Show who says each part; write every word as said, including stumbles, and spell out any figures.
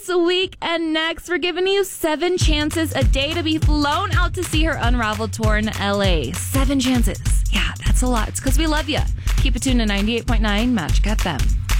Speaker 1: this week and next. We're giving you seven chances a day to be flown out to see her Unraveled tour in L A. Seven chances. Yeah, that's a lot. It's because we love you. Keep it tuned to ninety-eight point nine Magic F M.